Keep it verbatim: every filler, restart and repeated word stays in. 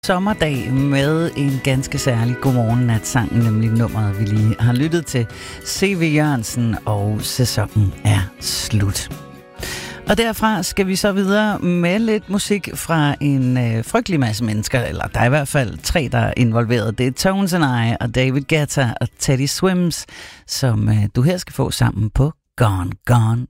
Sommerdag med en ganske særlig godmorgen-nat-sang, nemlig nummeret, vi lige har lyttet til. C V Jørgensen, og sæsonen er slut. Og derfra skal vi så videre med lidt musik fra en øh, frygtelig masse mennesker, eller der er i hvert fald tre, der er involveret. Det er Tones and I og David Guetta og Teddy Swims, som øh, du her skal få sammen på Gone, Gone,